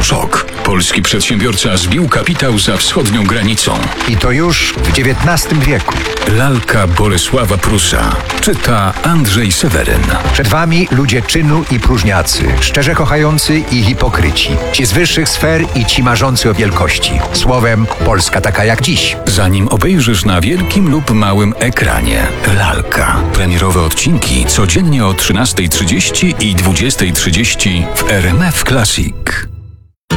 elektroszok. Polski przedsiębiorca zbił kapitał za wschodnią granicą. I to już w XIX wieku. Lalka Bolesława Prusa. Czyta Andrzej Seweryn. Przed wami ludzie czynu i próżniacy, szczerze kochający i hipokryci. Ci z wyższych sfer i ci marzący o wielkości. Słowem, Polska taka jak dziś. Zanim obejrzysz na wielkim lub małym ekranie. Lalka. Premierowe odcinki codziennie o 13:30 i 20:30 w RMF Classic.